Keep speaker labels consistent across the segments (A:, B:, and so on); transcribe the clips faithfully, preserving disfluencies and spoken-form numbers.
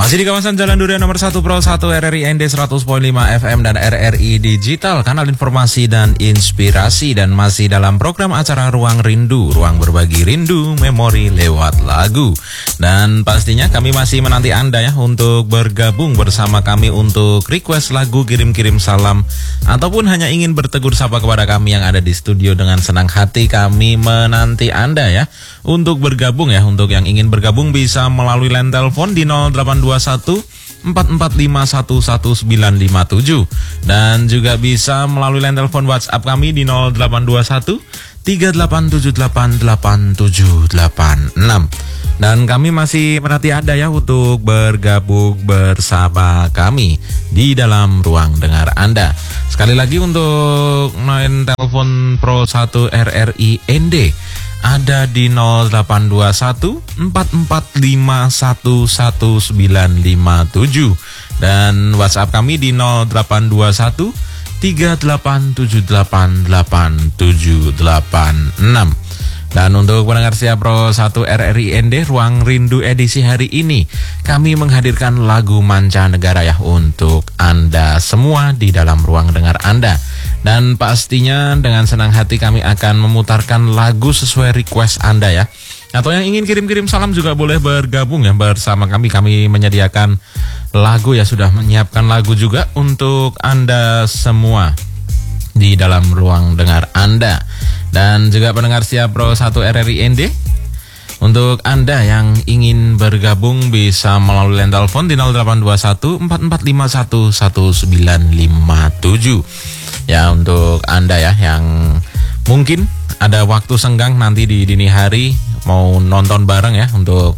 A: Masih di kawasan Jalan Durian nomor satu Pro satu R R I N D seratus koma lima F M dan R R I Digital, kanal informasi dan inspirasi, dan masih dalam program acara Ruang Rindu, ruang berbagi rindu memori lewat lagu. Dan pastinya kami masih menanti Anda ya untuk bergabung bersama kami untuk request lagu, kirim-kirim salam, ataupun hanya ingin bertegur sapa kepada kami yang ada di studio. Dengan senang hati kami menanti Anda ya untuk bergabung ya. Untuk yang ingin bergabung bisa melalui line telepon di nol delapan dua satu empat empat lima satu satu sembilan lima tujuh, dan juga bisa melalui line telepon WhatsApp kami di nol delapan dua satu tiga delapan tujuh delapan delapan tujuh delapan enam. Dan kami masih menanti Anda ya untuk bergabung bersama kami di dalam ruang dengar Anda. Sekali lagi untuk line telepon Pro satu R R I N D ada di nol delapan dua satu empat empat lima satu satu sembilan lima tujuh, dan WhatsApp kami di nol delapan dua satu tiga delapan tujuh delapan delapan tujuh delapan enam. Dan untuk pendengar setia Pro satu R R I N D Ruang Rindu edisi hari ini, kami menghadirkan lagu mancanegara ya untuk Anda semua di dalam ruang dengar Anda. Dan pastinya dengan senang hati kami akan memutarkan lagu sesuai request Anda ya. Atau yang ingin kirim-kirim salam juga boleh bergabung ya bersama kami. Kami menyediakan lagu ya, sudah menyiapkan lagu juga untuk Anda semua di dalam ruang dengar Anda. Dan juga pendengar setia Pro satu R R I N D, untuk Anda yang ingin bergabung bisa melalui line telepon di nol delapan dua satu empat empat lima satu satu sembilan lima tujuh. Ya, untuk Anda ya yang mungkin ada waktu senggang nanti di dini hari mau nonton bareng ya, untuk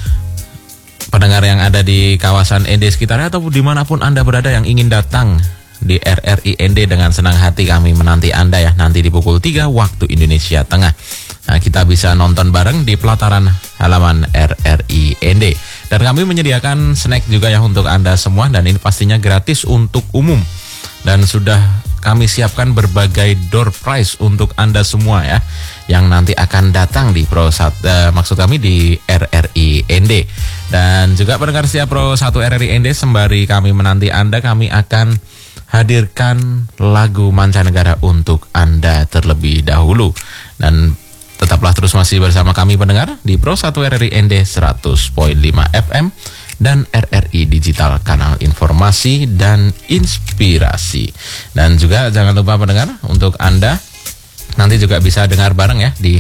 A: pendengar yang ada di kawasan N D sekitarnya ataupun dimanapun Anda berada yang ingin datang di R R I N D, dengan senang hati kami menanti Anda ya nanti di pukul tiga waktu Indonesia Tengah. Nah, kita bisa nonton bareng di pelataran halaman R R I N D. Dan kami menyediakan snack juga ya untuk Anda semua, dan ini pastinya gratis untuk umum. Dan sudah kami siapkan berbagai door prize untuk Anda semua ya, yang nanti akan datang di Pro satu, uh, maksud kami di R R I N D. Dan juga pendengar setia Pro satu R R I N D, sembari kami menanti Anda, kami akan hadirkan lagu mancanegara untuk Anda terlebih dahulu. Dan tetaplah terus masih bersama kami pendengar di Pro satu R R I N D seratus koma lima F M dan R R I Digital, kanal informasi dan inspirasi. Dan juga jangan lupa pendengar, untuk Anda nanti juga bisa dengar bareng ya di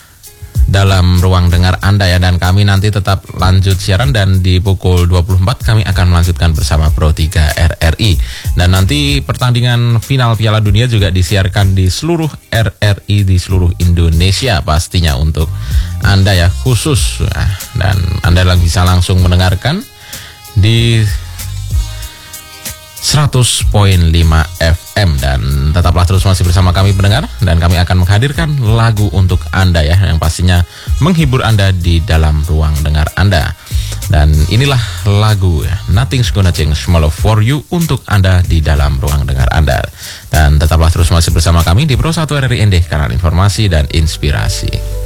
A: dalam ruang dengar Anda ya. Dan kami nanti tetap lanjut siaran, dan di pukul dua puluh empat kami akan melanjutkan bersama Pro tiga R R I. Dan nanti pertandingan final Piala Dunia juga disiarkan di seluruh R R I di seluruh Indonesia pastinya untuk Anda ya khusus. Nah, dan Anda bisa langsung mendengarkan di seratus koma lima F M. Dan tetaplah terus masih bersama kami pendengar, dan kami akan menghadirkan lagu untuk Anda ya, yang pastinya menghibur Anda di dalam ruang dengar Anda. Dan inilah lagu ya, Nothing's Gonna Change My Love For You untuk Anda di dalam ruang dengar Anda. Dan tetaplah terus masih bersama kami di Pro satu R R I N D, kanal informasi dan inspirasi.